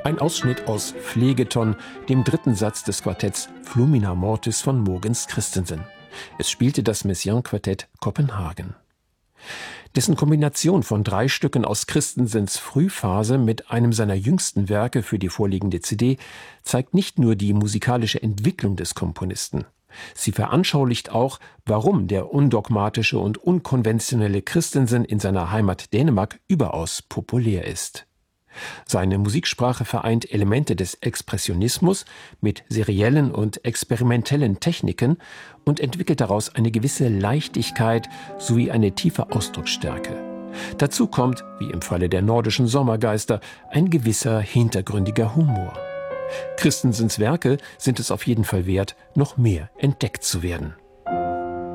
Ein Ausschnitt aus Phlegeton, dem dritten Satz des Quartetts Flumina Mortis von Mogens Christensen. Es spielte das Messiaen-Quartett Kopenhagen. Dessen Kombination von 3 Stücken aus Christensens Frühphase mit einem seiner jüngsten Werke für die vorliegende CD zeigt nicht nur die musikalische Entwicklung des Komponisten. Sie veranschaulicht auch, warum der undogmatische und unkonventionelle Christensen in seiner Heimat Dänemark überaus populär ist. Seine Musiksprache vereint Elemente des Expressionismus mit seriellen und experimentellen Techniken und entwickelt daraus eine gewisse Leichtigkeit sowie eine tiefe Ausdrucksstärke. Dazu kommt, wie im Falle der nordischen Sommergeister, ein gewisser hintergründiger Humor. Christensens Werke sind es auf jeden Fall wert, noch mehr entdeckt zu werden.